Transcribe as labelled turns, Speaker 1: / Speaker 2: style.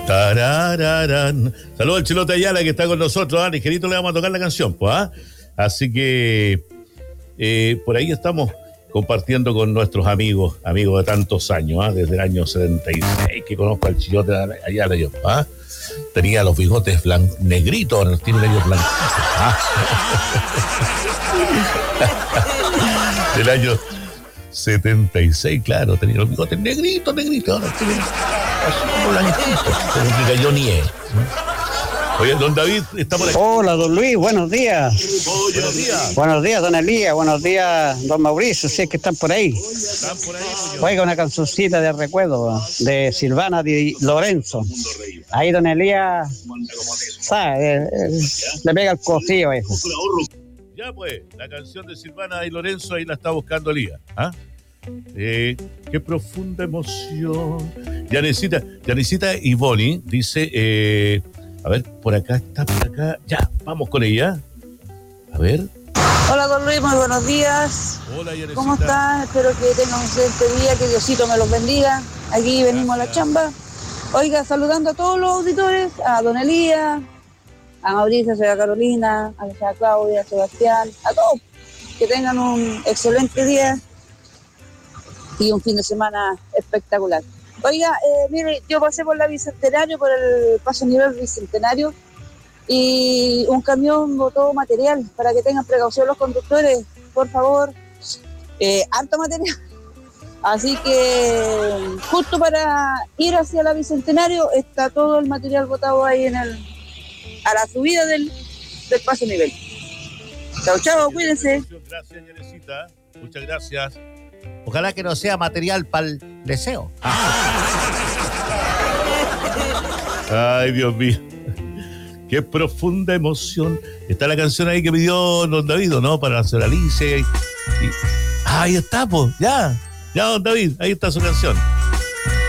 Speaker 1: Tarararán. Saludos al Chilote Ayala que está con nosotros. Ligerito le vamos a tocar la canción, pues, ¿ah? Así que por ahí estamos compartiendo con nuestros amigos de tantos años, desde el año 76 que conozco al Chilote Ayala yo, ¿ah? Tenía los bigotes negritos, ahora tiene medio blanquitos, ¿ah? Del año 76, claro, tenía los bigotes negritos, ahora tiene así como blanquitos, como que cayó nieve. Oye, don David, está por aquí.
Speaker 2: Hola, don Luis, buenos días.
Speaker 1: Buenos días.
Speaker 2: Buenos días, don Elías, buenos días, don Mauricio, si es que están por ahí.
Speaker 1: Están por ahí.
Speaker 2: Oiga, una cancioncita de recuerdo de Silvana Di Lorenzo. Ahí don Elías, sabe, le pega el costillo, hijo.
Speaker 1: Ya pues, la canción de Silvana y Lorenzo, ahí la está buscando Elías. ¿Ah? Qué profunda emoción. Yanesita y Bonnie dice, a ver, por acá. Ya, vamos con ella. A ver.
Speaker 3: Hola, don Luis, muy buenos días.
Speaker 1: Hola, Yanesita.
Speaker 3: ¿Cómo están? Espero que tengan un excelente día, que Diosito me los bendiga. Aquí venimos a la chamba. Oiga, saludando a todos los auditores, a don Elías, a Mauricio, a señora Carolina, a la señora Claudia, a Sebastián, a todos. Que tengan un excelente día y un fin de semana espectacular. Oiga, mire, yo pasé por la Bicentenario, por el paso nivel Bicentenario, y un camión botó material, para que tengan precaución los conductores, por favor, harto material. Así que justo para ir hacia la Bicentenario está todo el material botado ahí a la subida del paso nivel. Chao, cuídense.
Speaker 1: Gracias, Yanesita. Muchas gracias.
Speaker 4: Ojalá que no sea material para el deseo.
Speaker 1: Ay, Dios mío. Qué profunda emoción. Está la canción ahí que pidió don David, ¿no? Para la señora Alicia. Ahí está, pues. Ya, don David. Ahí está su canción.